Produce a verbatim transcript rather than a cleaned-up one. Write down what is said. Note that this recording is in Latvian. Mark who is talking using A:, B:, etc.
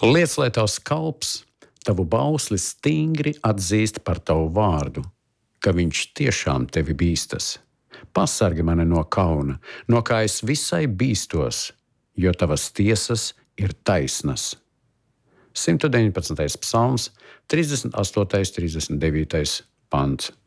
A: Liec, lai tavs kalps, tavu bausli stingri atzīst par tavu vārdu, ka viņš tiešām tevi bīstas. Pasargi mani no kauna, no kā es visai bīstos, jo tavas tiesas ir taisnas. simt deviņpadsmitais psalms, trīsdesmit astotais, trīsdesmit devītais pants.